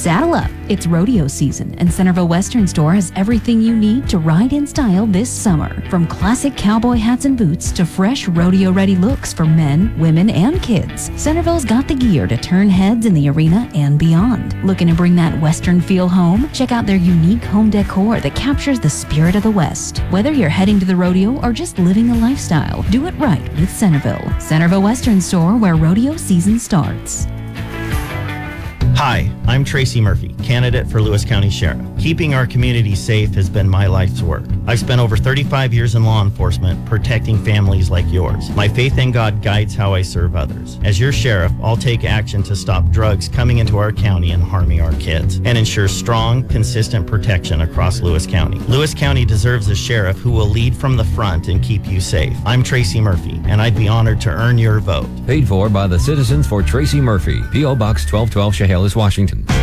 Saddle up. It's rodeo season, and Centerville Western Store has everything you need to ride in style this summer. From classic cowboy hats and boots to fresh rodeo-ready looks for men, women, and kids, Centerville's got the gear to turn heads in the arena and beyond. Looking to bring that Western feel home? Check out their unique home decor that captures the spirit of the West. Whether you're heading to the rodeo or just living the lifestyle, do it right with Centerville. Centerville Western Store, where rodeo season starts. Hi, I'm Tracy Murphy, candidate for Lewis County Sheriff. Keeping our community safe has been my life's work. I've spent over 35 years in law enforcement protecting families like yours. My faith in God guides how I serve others. As your sheriff, I'll take action to stop drugs coming into our county and harming our kids and ensure strong, consistent protection across Lewis County. Lewis County deserves a sheriff who will lead from the front and keep you safe. I'm Tracy Murphy, and I'd be honored to earn your vote. Paid for by the Citizens for Tracy Murphy, P.O. Box 1212, Chehalis, Washington.